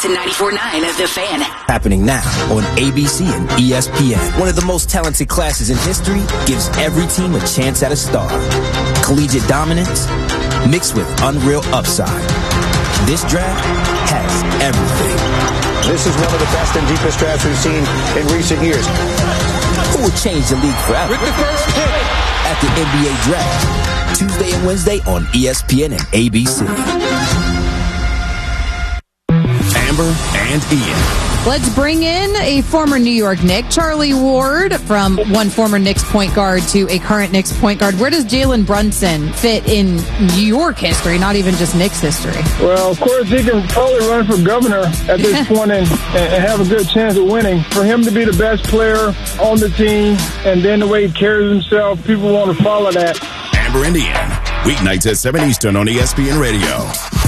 to 94.9 The Fan. Happening now on ABC and ESPN. One of the most talented classes in history gives every team a chance at a star. Collegiate dominance mixed with unreal upside. This draft has everything. This is one of the best and deepest drafts we've seen in recent years. Who will change the league forever? With the first pick at the NBA Draft, Tuesday and Wednesday on ESPN and ABC. Amber and Ian. Let's bring in a former New York Knick, Charlie Ward, from one former Knicks point guard to a current Knicks point guard. Where does Jalen Brunson fit in New York history, not even just Knicks history? Well, of course, he can probably run for governor at this point and have a good chance of winning. For him to be the best player on the team and then the way he carries himself, people want to follow that. Amber and Ian, weeknights at 7 Eastern on ESPN Radio.